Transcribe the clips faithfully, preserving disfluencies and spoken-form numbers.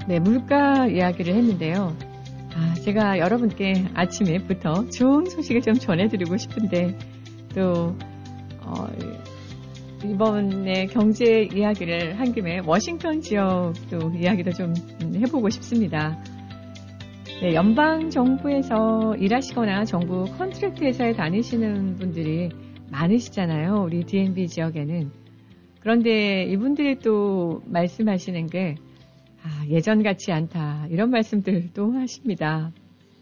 네, 물가 이야기를 했는데요. 아, 제가 여러분께 아침에부터 좋은 소식을 좀 전해드리고 싶은데 또 어, 이번에 경제 이야기를 한 김에 워싱턴 지역 또 이야기도 좀 해보고 싶습니다. 네, 연방정부에서 일하시거나 정부 컨트랙트 회사에 다니시는 분들이 많으시잖아요. 우리 디엠비 지역에는. 그런데 이분들이 또 말씀하시는 게 아, 예전 같지 않다. 이런 말씀들도 하십니다.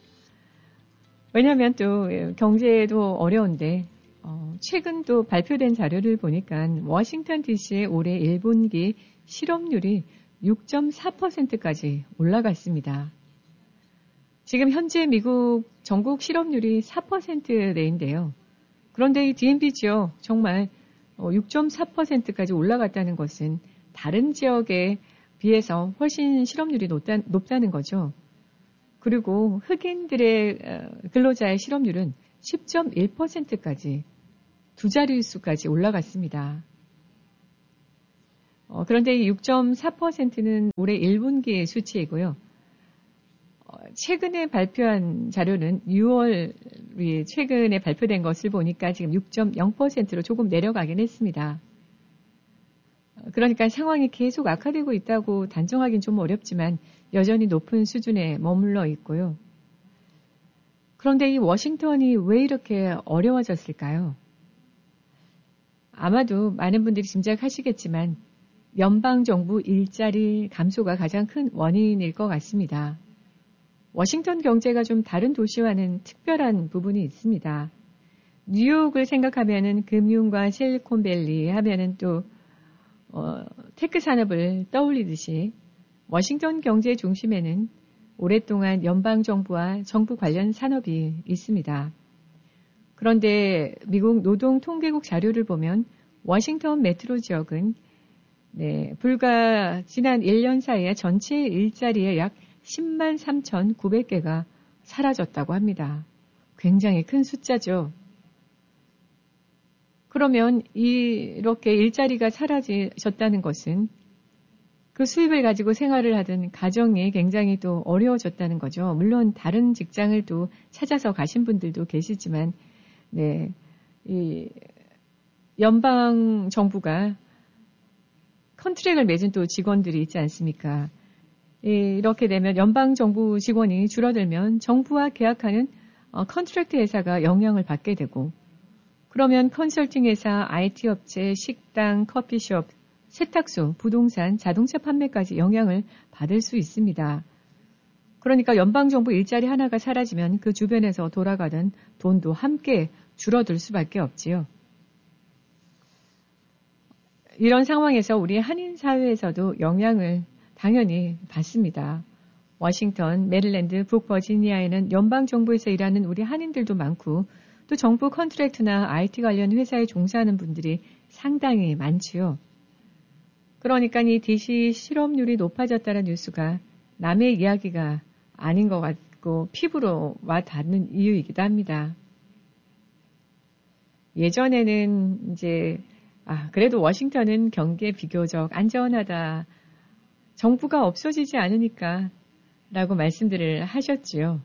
왜냐하면 또 경제도 어려운데 어, 최근 또 발표된 자료를 보니까 워싱턴 디씨의 올해 일 분기 실업률이 육 점 사 퍼센트까지 올라갔습니다. 지금 현재 미국 전국 실업률이 사 퍼센트대인데요. 그런데 이 디엠비 지역 정말 육 점 사 퍼센트까지 올라갔다는 것은 다른 지역에 비해서 훨씬 실업률이 높다, 높다는 거죠. 그리고 흑인들의 근로자의 실업률은 십 점 일 퍼센트까지 두 자릿수까지 올라갔습니다. 어, 그런데 이 육 점 사 퍼센트는 올해 일 분기의 수치이고요. 어, 최근에 발표한 자료는 유월 최근에 발표된 것을 보니까 지금 육 점 영 퍼센트로 조금 내려가긴 했습니다. 그러니까 상황이 계속 악화되고 있다고 단정하기는 좀 어렵지만 여전히 높은 수준에 머물러 있고요. 그런데 이 워싱턴이 왜 이렇게 어려워졌을까요? 아마도 많은 분들이 짐작하시겠지만 연방정부 일자리 감소가 가장 큰 원인일 것 같습니다. 워싱턴 경제가 좀 다른 도시와는 특별한 부분이 있습니다. 뉴욕을 생각하면은 금융과 실리콘밸리 하면은 또 어, 테크 산업을 떠올리듯이 워싱턴 경제 중심에는 오랫동안 연방정부와 정부 관련 산업이 있습니다. 그런데 미국 노동통계국 자료를 보면 워싱턴 메트로 지역은 네, 불과 지난 일 년 사이에 전체 일자리의 약 십만 삼천구백 개가 사라졌다고 합니다. 굉장히 큰 숫자죠. 그러면 이렇게 일자리가 사라졌다는 것은 그 수입을 가지고 생활을 하던 가정이 굉장히 또 어려워졌다는 거죠. 물론 다른 직장을 또 찾아서 가신 분들도 계시지만, 네, 이 연방 정부가 컨트랙을 맺은 또 직원들이 있지 않습니까? 이렇게 되면 연방 정부 직원이 줄어들면 정부와 계약하는 컨트랙트 회사가 영향을 받게 되고, 그러면 컨설팅 회사, 아이티 업체, 식당, 커피숍, 세탁소, 부동산, 자동차 판매까지 영향을 받을 수 있습니다. 그러니까 연방정부 일자리 하나가 사라지면 그 주변에서 돌아가던 돈도 함께 줄어들 수밖에 없지요. 이런 상황에서 우리 한인 사회에서도 영향을 당연히 받습니다. 워싱턴, 메릴랜드, 북버지니아에는 연방정부에서 일하는 우리 한인들도 많고 또 정부 컨트랙트나 아이티 관련 회사에 종사하는 분들이 상당히 많지요. 그러니까 이 디씨 실업률이 높아졌다는 뉴스가 남의 이야기가 아닌 것 같고 피부로 와 닿는 이유이기도 합니다. 예전에는 이제 아 그래도 워싱턴은 경기에 비교적 안전하다. 정부가 없어지지 않으니까 라고 말씀들을 하셨지요.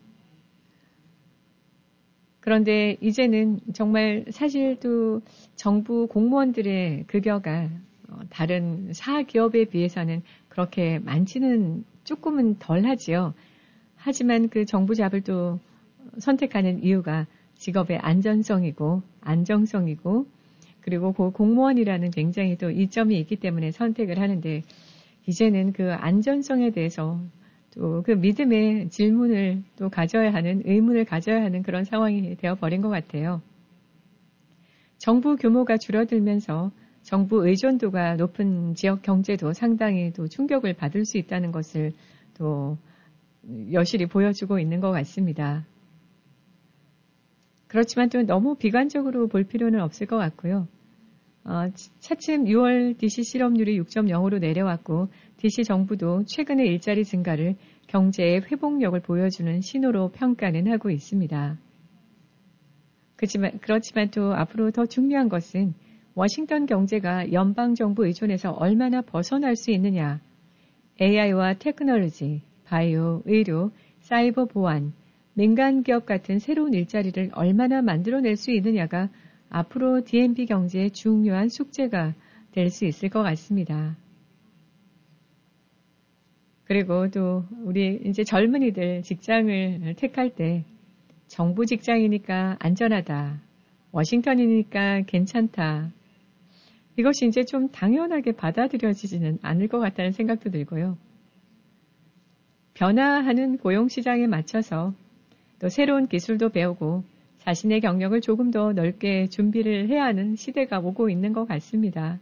그런데 이제는 정말 사실 또 정부 공무원들의 급여가 다른 사기업에 비해서는 그렇게 많지는 조금은 덜 하지요. 하지만 그 정부 잡을 또 선택하는 이유가 직업의 안전성이고 안정성이고 그리고 그 공무원이라는 굉장히 또 이점이 있기 때문에 선택을 하는데 이제는 그 안전성에 대해서 또 그 믿음의 질문을 또 가져야 하는, 의문을 가져야 하는 그런 상황이 되어버린 것 같아요. 정부 규모가 줄어들면서 정부 의존도가 높은 지역 경제도 상당히 또 충격을 받을 수 있다는 것을 또 여실히 보여주고 있는 것 같습니다. 그렇지만 또 너무 비관적으로 볼 필요는 없을 것 같고요. 어, 차츰 유월 디씨 실업률이 육 점 영으로 내려왔고 디씨 정부도 최근의 일자리 증가를 경제의 회복력을 보여주는 신호로 평가는 하고 있습니다. 그렇지만, 그렇지만 또 앞으로 더 중요한 것은 워싱턴 경제가 연방정부 의존에서 얼마나 벗어날 수 있느냐 에이아이와 테크놀로지, 바이오, 의료, 사이버 보안, 민간 기업 같은 새로운 일자리를 얼마나 만들어낼 수 있느냐가 앞으로 디엠비 경제의 중요한 숙제가 될 수 있을 것 같습니다. 그리고 또 우리 이제 젊은이들 직장을 택할 때 정부 직장이니까 안전하다, 워싱턴이니까 괜찮다. 이것이 이제 좀 당연하게 받아들여지지는 않을 것 같다는 생각도 들고요. 변화하는 고용시장에 맞춰서 또 새로운 기술도 배우고 자신의 경력을 조금 더 넓게 준비를 해야 하는 시대가 오고 있는 것 같습니다.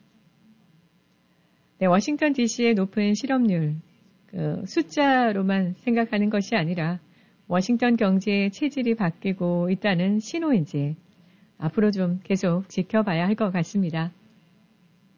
네, 워싱턴 디씨의 높은 실업률, 그 숫자로만 생각하는 것이 아니라 워싱턴 경제의 체질이 바뀌고 있다는 신호인지 앞으로 좀 계속 지켜봐야 할 것 같습니다.